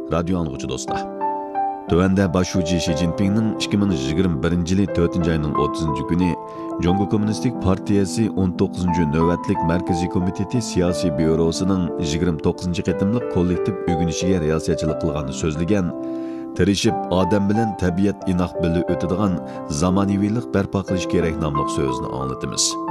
Radio anlıqçı dostlar. Tövəndə başçı Xi Jinping'nin 2021-yili 4 ayının 30 günü Jongo Kommunistik Partiyası 19. növbətlik Mərkəzi Komiteti Siyasi Bürosunun 29. qetimlik kollektiv ögünüşüge riyasətçilik qılğanı sözləyən, tirişib adam bilan tabiat inoq birli o'tadigan zamonaviylik barpo qilish kerak nomli so'zni anglatamiz.